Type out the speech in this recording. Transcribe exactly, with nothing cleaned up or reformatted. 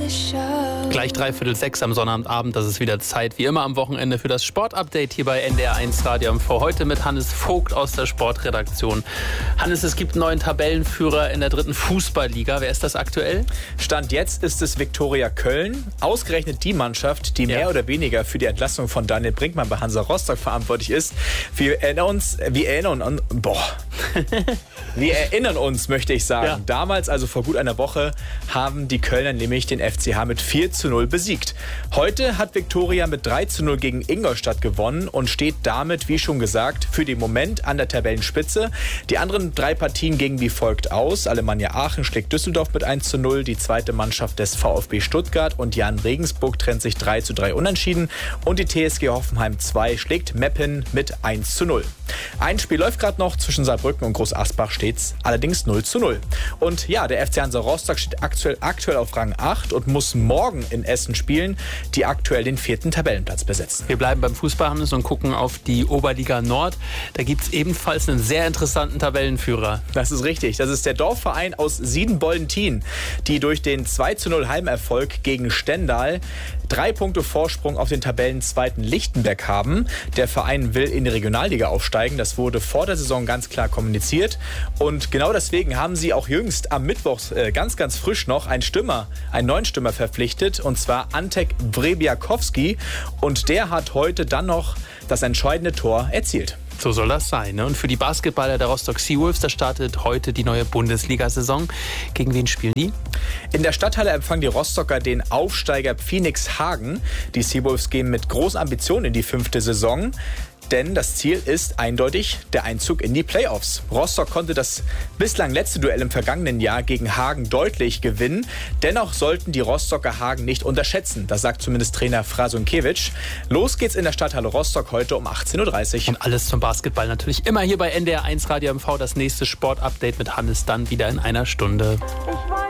Gleich dreiviertel sechs am Sonnabendabend, das ist wieder Zeit, wie immer am Wochenende, für das Sportupdate hier bei N D R eins Radio M V. Heute mit Hannes Vogt aus der Sportredaktion. Hannes, es gibt einen neuen Tabellenführer in der dritten Fußballliga. Wer ist das aktuell? Stand jetzt ist es Viktoria Köln. Ausgerechnet die Mannschaft, die mehr ja. oder weniger für die Entlassung von Daniel Brinkmann bei Hansa Rostock verantwortlich ist. Wir erinnern uns, wir erinnern uns, boah. Wir erinnern uns, möchte ich sagen. Ja. Damals, also vor gut einer Woche, haben die Kölner nämlich den F C H mit vier zu null besiegt. Heute hat Viktoria mit drei zu null gegen Ingolstadt gewonnen und steht damit, wie schon gesagt, für den Moment an der Tabellenspitze. Die anderen drei Partien gingen wie folgt aus. Alemannia Aachen schlägt Düsseldorf mit eins zu null. Die zweite Mannschaft des VfB Stuttgart und Jan Regensburg trennt sich drei zu drei unentschieden. Und die T S G Hoffenheim zwei schlägt Meppen mit eins zu null. Ein Spiel läuft gerade noch, zwischen Saarbrücken und Groß Asbach steht's allerdings null zu null. Und ja, der F C Hansa Rostock steht aktuell, aktuell auf Rang acht und muss morgen in Essen spielen, die aktuell den vierten Tabellenplatz besetzen. Wir bleiben beim Fußball, Hannes, und gucken auf die Oberliga Nord. Da gibt es ebenfalls einen sehr interessanten Tabellenführer. Das ist richtig. Das ist der Dorfverein aus Siedenbollentin, die durch den zwei zu null Heimerfolg gegen Stendal drei Punkte Vorsprung auf den Tabellenzweiten Lichtenberg haben. Der Verein will in die Regionalliga aufsteigen. Das wurde vor der Saison ganz klar kommuniziert. Und genau deswegen haben sie auch jüngst am Mittwoch äh, ganz, ganz frisch noch einen Stürmer, einen neuen Stürmer verpflichtet. Und zwar Antek Wrebiakowski. Und der hat heute dann noch das entscheidende Tor erzielt. So soll das sein, ne? Und für die Basketballer der Rostock Seawolves, da startet heute die neue Bundesliga-Saison. Gegen wen spielen die? In der Stadthalle empfangen die Rostocker den Aufsteiger Phoenix Hagen. Die Seawolves gehen mit großen Ambitionen in die fünfte Saison. Denn das Ziel ist eindeutig der Einzug in die Playoffs. Rostock konnte das bislang letzte Duell im vergangenen Jahr gegen Hagen deutlich gewinnen. Dennoch sollten die Rostocker Hagen nicht unterschätzen. Das sagt zumindest Trainer Frasunkiewicz. Los geht's in der Stadthalle Rostock heute um achtzehn Uhr dreißig. Und alles zum Basketball natürlich immer hier bei N D R eins Radio M V. Das nächste Sportupdate mit Hannes dann wieder in einer Stunde.